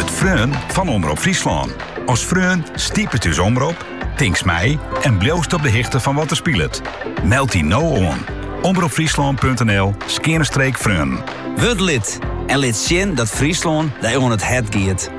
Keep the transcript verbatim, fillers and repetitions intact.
Het Freun van Omroep Friesland. Als Freun stiep het dus omroep, tinks mij en bloost op de hichte van wat er speelt. Meld die nou on. omroepfriesland.nl skerenstreek Freun. Word lid en lid zien dat Friesland daar on het het giet.